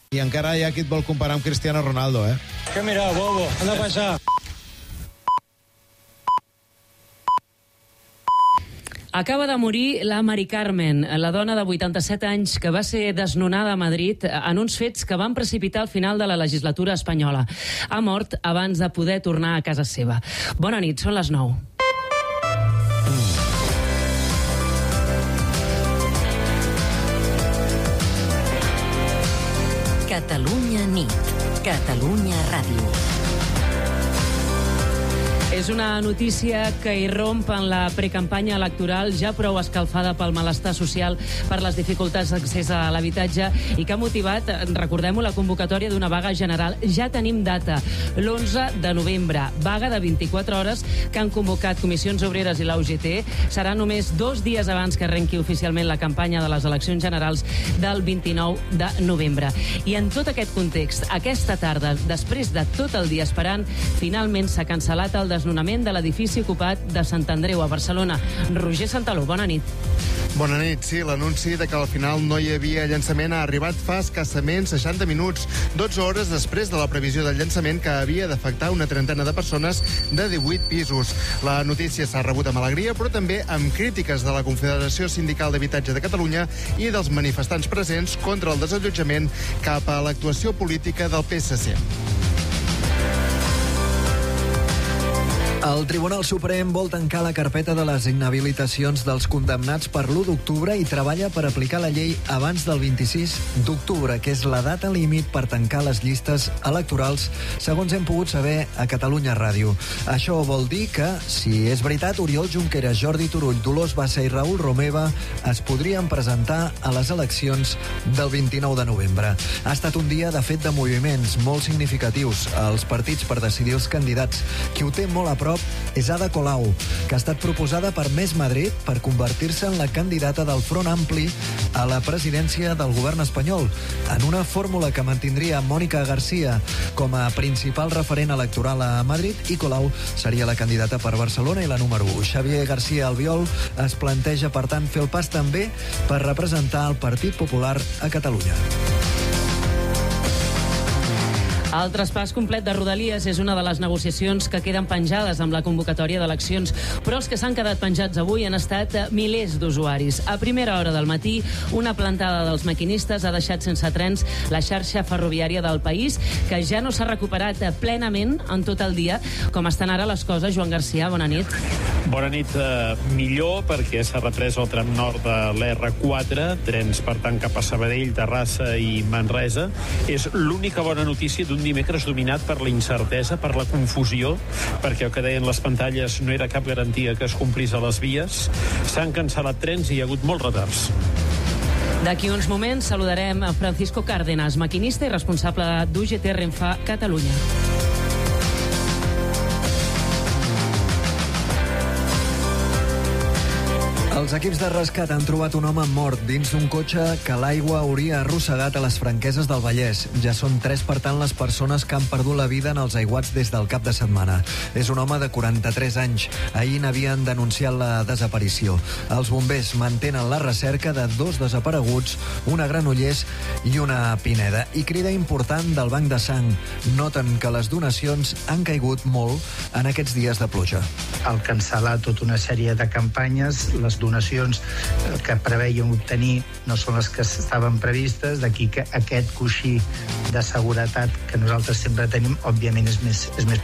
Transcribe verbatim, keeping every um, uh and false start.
I encara hi ha qui et vol comparar amb Cristiano Ronaldo, eh? Que mira, bobo, anda a passar. Acaba de morir la Mari Carmen, la dona de vuitanta-set anys que va ser desnonada a Madrid en uns fets que van precipitar el final de la legislatura espanyola. Ha mort abans de poder tornar a casa seva. Bona nit, són les nou. Catalunya nit. Catalunya ràdio. És una notícia que irromp en la precampanya electoral ja prou escalfada pel malestar social per les dificultats d'accés a l'habitatge i que ha motivat, recordem-ho, la convocatòria d'una vaga general. Ja tenim data, l'onze de novembre, vaga de vint-i-quatre hores que han convocat Comissions Obreres i la U G T. Serà només dos dies abans que arrenqui oficialment la campanya de les eleccions generals del vint-i-nou de novembre. I en tot aquest context, aquesta tarda, després de tot el dia esperant, finalment s'ha cancel·lat el desnonament de l'edifici ocupat de Sant Andreu a Barcelona. Roger Santaló, bona nit. Bona nit. Sí, l'anunci de que al final no hi havia llançament ha arribat fa escassament seixanta minuts, dotze hores després de la previsió del llançament que havia d'afectar una trentena de persones de divuit pisos. La notícia s'ha rebut amb alegria, però també amb crítiques de la Confederació Sindical d'Habitatge de Catalunya i dels manifestants presents contra el desallotjament cap a l'actuació política del P S C. El Tribunal Suprem vol tancar la carpeta de les inhabilitacions dels condemnats per l'u d'octubre i treballa per aplicar la llei abans del vint-i-sis d'octubre, que és la data límit per tancar les llistes electorals, segons hem pogut saber a Catalunya Ràdio. Això vol dir que, si és veritat, Oriol Junqueras, Jordi Turull, Dolors Bassa i Raül Romeva es podrien presentar a les eleccions del vint-i-nou de novembre. Ha estat un dia, de fet, de moviments molt significatius als partits per decidir els candidats. Qui ho té molt a prop és Ada Colau, que ha estat proposada per Més Madrid per convertir-se en la candidata del Front Ampli a la presidència del govern espanyol, en una fórmula que mantindria Mònica García com a principal referent electoral a Madrid, i Colau seria la candidata per Barcelona i la número u. Xavier García Albiol es planteja, per tant, fer el pas també per representar el Partit Popular a Catalunya. El traspàs complet de Rodalies és una de les negociacions que queden penjades amb la convocatòria d'eleccions, però els que s'han quedat penjats avui han estat milers d'usuaris. A primera hora del matí, una plantada dels maquinistes ha deixat sense trens la xarxa ferroviària del país, que ja no s'ha recuperat plenament en tot el dia. Com estan ara les coses, Joan Garcia, bona nit. Bona nit. Eh, millor, perquè s'ha reprès el tram nord de l'R quatre, trens, per tant, cap a Sabadell, Terrassa i Manresa. És l'única bona notícia d'un dimecres dominat per la incertesa, per la confusió, perquè el que deien les pantalles no era cap garantia que es complís a les vies. S'han cancel·lat trens i hi ha hagut molts retards. D'aquí uns moments saludarem a Francisco Cárdenas, maquinista i responsable d'U G T Renfe Catalunya. Els equips de rescat han trobat un home mort dins d'un cotxe que l'aigua hauria arrossegat a les Franqueses del Vallès. Ja són tres, per tant, les persones que han perdut la vida en els aiguats des del cap de setmana. És un home de quaranta-tres anys. Ahir n'havien denunciat la desaparició. Els bombers mantenen la recerca de dos desapareguts, una Granollers i una Pineda. I crida important del Banc de Sang. Noten que les donacions han caigut molt en aquests dies de pluja. Al cancel·lar tota una sèrie de campanyes, les donacions que preveien obtenir no són les que estaven previstes, d'aquí que aquest coixí de seguretat que nosaltres sempre tenim, òbviament, és més, és més